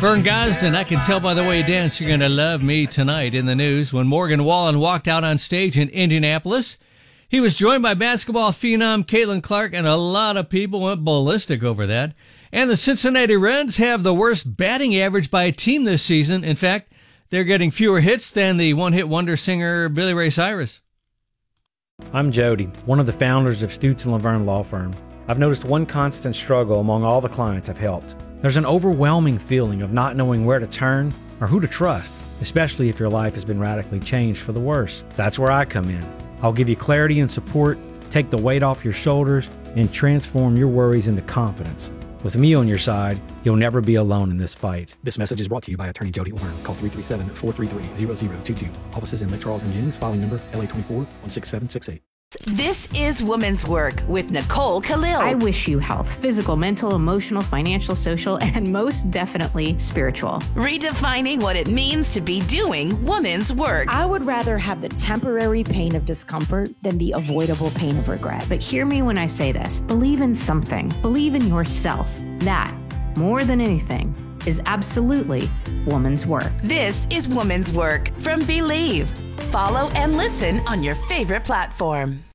Vern Gosdin, I can tell by the way you dance you're going to love me tonight. In the news, when Morgan Wallen walked out on stage in Indianapolis, he was joined by basketball phenom Caitlin Clark, and a lot of people went ballistic over that. And the Cincinnati Reds have the worst batting average by a team this season. In fact, they're getting fewer hits than the one-hit wonder singer Billy Ray Cyrus. I'm Jody, one of the founders of Stutz & Laverne Law Firm. I've noticed one constant struggle among all the clients I've helped. There's an overwhelming feeling of not knowing where to turn or who to trust, especially if your life has been radically changed for the worse. That's where I come in. I'll give you clarity and support, take the weight off your shoulders, and transform your worries into confidence. With me on your side, you'll never be alone in this fight. This message is brought to you by Attorney Jody Warren. Call 337-433-0022. Offices in Lake Charles and Jennings. Filing number LA24-16768. This is Woman's Work with Nicole Khalil. I wish you health, physical, mental, emotional, financial, social, and most definitely spiritual. Redefining what it means to be doing woman's work. I would rather have the temporary pain of discomfort than the avoidable pain of regret. But hear me when I say this. Believe in something. Believe in yourself. That, more than anything, is absolutely woman's work. This is Woman's Work from Believe. Follow and listen on your favorite platform.